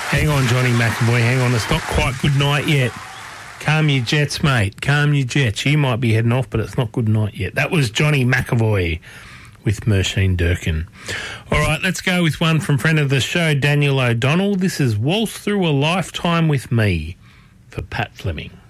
Hang on, Johnny McAvoy, hang on. It's not quite good night yet. Calm your jets, mate. Calm your jets. You might be heading off, but it's not good night yet. That was Johnny McAvoy with Mersheen Durkin. All right, let's go with one from friend of the show, Daniel O'Donnell. This is Waltz Through a Lifetime with Me for Pat Fleming.